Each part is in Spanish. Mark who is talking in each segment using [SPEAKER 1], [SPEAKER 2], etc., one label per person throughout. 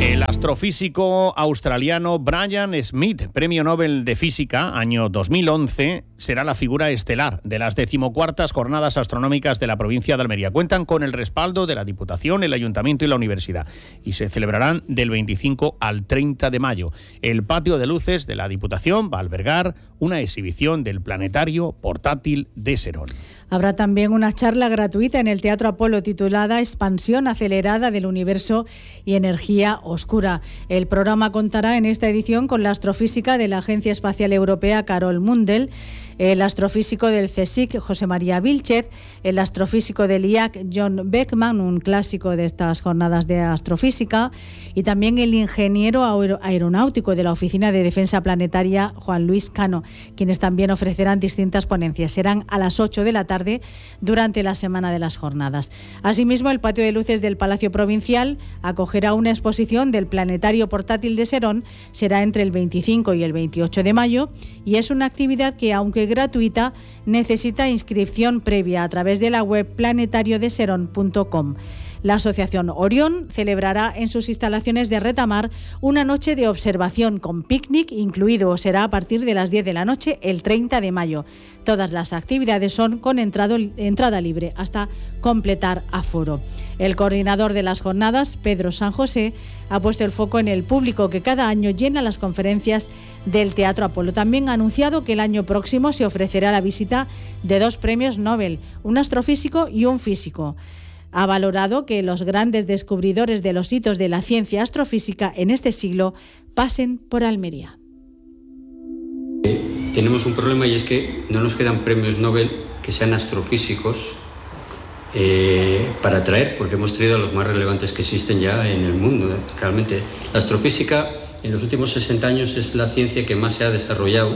[SPEAKER 1] El astrofísico australiano Brian Smith, Premio Nobel de Física, año 2011, será la figura estelar de las 14ª Jornadas Astronómicas de la provincia de Almería. Cuentan con el respaldo de la Diputación, el Ayuntamiento y la Universidad y se celebrarán del 25 al 30 de mayo. El patio de luces de la Diputación va a albergar una exhibición del planetario portátil de Serón.
[SPEAKER 2] Habrá también una charla gratuita en el Teatro Apolo titulada Expansión acelerada del universo y energía oscura. El programa contará en esta edición con la astrofísica de la Agencia Espacial Europea, Carol Mundell, el astrofísico del CSIC, José María Vilchez, el astrofísico del IAC, John Beckman, un clásico de estas jornadas de astrofísica, y también el ingeniero aeronáutico de la Oficina de Defensa Planetaria, Juan Luis Cano, quienes también ofrecerán distintas ponencias. Serán a las 8 de la tarde durante la semana de las jornadas. Asimismo, el patio de luces del Palacio Provincial acogerá una exposición del planetario portátil de Serón. Será entre el 25 y el 28 de mayo y es una actividad que, aunque gratuita, necesita inscripción previa a través de la web planetariodeserón.com. La Asociación Orión celebrará en sus instalaciones de Retamar una noche de observación con picnic incluido. Será a partir de las 10 de la noche el 30 de mayo. Todas las actividades son con entrada libre hasta completar aforo. El coordinador de las jornadas, Pedro San José, ha puesto el foco en el público que cada año llena las conferencias del Teatro Apolo. También ha anunciado que el año próximo se ofrecerá la visita de 2 premios Nobel, un astrofísico y un físico. Ha valorado que los grandes descubridores de los hitos de la ciencia astrofísica en este siglo pasen por Almería.
[SPEAKER 3] Tenemos un problema y es que no nos quedan premios Nobel que sean astrofísicos para traer, porque hemos traído a los más relevantes que existen ya en el mundo. Realmente, la astrofísica en los últimos 60 años es la ciencia que más se ha desarrollado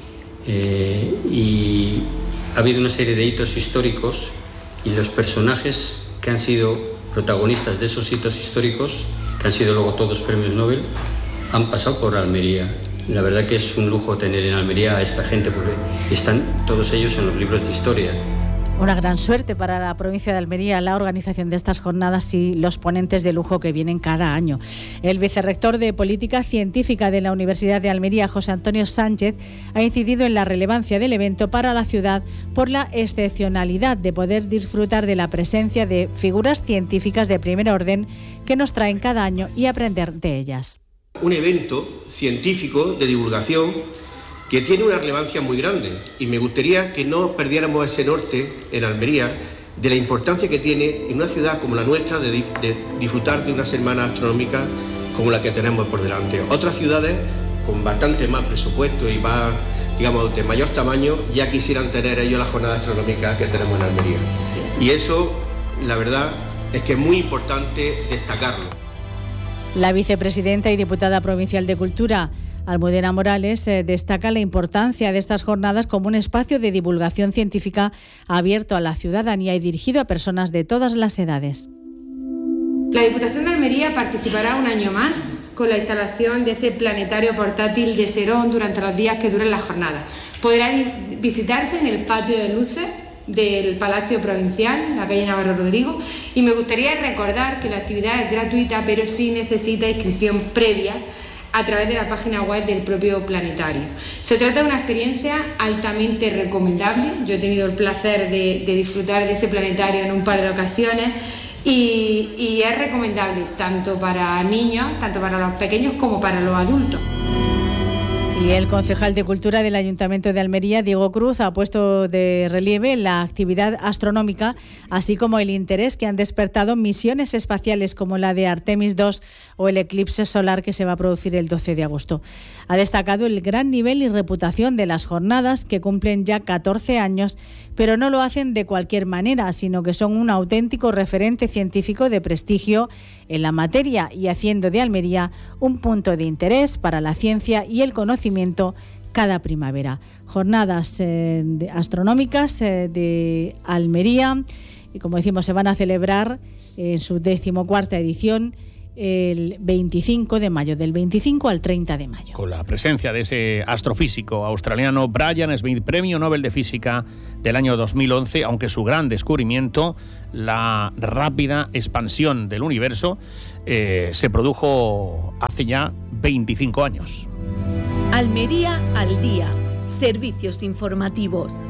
[SPEAKER 3] y ha habido una serie de hitos históricos y los personajes que han sido protagonistas de esos hitos históricos, que han sido luego todos premios Nobel, han pasado por Almería. La verdad que es un lujo tener en Almería a esta gente, porque están todos ellos en los libros de historia.
[SPEAKER 2] Una gran suerte para la provincia de Almería la organización de estas jornadas y los ponentes de lujo que vienen cada año. El vicerrector de Política Científica de la Universidad de Almería, José Antonio Sánchez, ha incidido en la relevancia del evento para la ciudad por la excepcionalidad de poder disfrutar de la presencia de figuras científicas de primer orden que nos traen cada año y aprender de ellas.
[SPEAKER 4] Un evento científico de divulgación que tiene una relevancia muy grande y me gustaría que no perdiéramos ese norte en Almería de la importancia que tiene en una ciudad como la nuestra de disfrutar de una semana astronómica como la que tenemos por delante. Otras ciudades con bastante más presupuesto y más, digamos, de mayor tamaño ya quisieran tener ellos la jornada astronómica que tenemos en Almería. Sí. Y eso, la verdad, es que es muy importante destacarlo.
[SPEAKER 2] La vicepresidenta y diputada provincial de Cultura, Almudena Morales, destaca la importancia de estas jornadas como un espacio de divulgación científica abierto a la ciudadanía y dirigido a personas de todas las edades.
[SPEAKER 5] La Diputación de Almería participará un año más con la instalación de ese planetario portátil de Serón durante los días que duren las jornadas. Podrá visitarse en el patio de luces del Palacio Provincial, la calle Navarro Rodrigo, y me gustaría recordar que la actividad es gratuita, pero sí necesita inscripción previa a través de la página web del propio planetario. Se trata de una experiencia altamente recomendable. Yo he tenido el placer de disfrutar de ese planetario en un par de ocasiones y es recomendable tanto para niños, tanto para los pequeños como para los adultos.
[SPEAKER 2] Y el concejal de Cultura del Ayuntamiento de Almería, Diego Cruz, ha puesto de relieve la actividad astronómica, así como el interés que han despertado misiones espaciales como la de Artemis II o el eclipse solar que se va a producir el 12 de agosto. Ha destacado el gran nivel y reputación de las jornadas, que cumplen ya 14 años, pero no lo hacen de cualquier manera, sino que son un auténtico referente científico de prestigio en la materia y haciendo de Almería un punto de interés para la ciencia y el conocimiento cada primavera. Jornadas astronómicas de Almería, y como decimos, se van a celebrar en su 14ª edición el 25 de mayo, del 25 al 30 de mayo.
[SPEAKER 1] Con la presencia de ese astrofísico australiano Brian Smith, Premio Nobel de Física del año 2011, aunque su gran descubrimiento, la rápida expansión del universo, se produjo hace ya 25 años.
[SPEAKER 6] Almería al día. Servicios informativos.